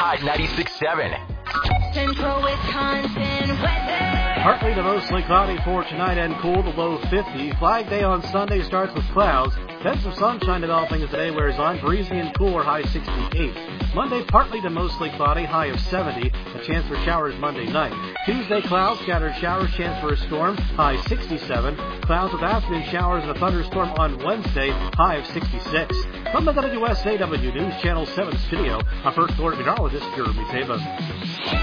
high 96.7. Central Wisconsin weather. Partly to mostly cloudy for tonight and cool, the low 50. Flag Day on Sunday starts with clouds. Then some sunshine developing as the day wears on. Breezy and cooler, high 68. Monday, partly to mostly cloudy, high of 70. A chance for showers Monday night. Tuesday, clouds, scattered showers, chance for a storm, high 67. Clouds with afternoon showers and a thunderstorm on Wednesday, high of 66. From the WSAW News Channel 7 studio, our first alert meteorologist, Jeremy Tava.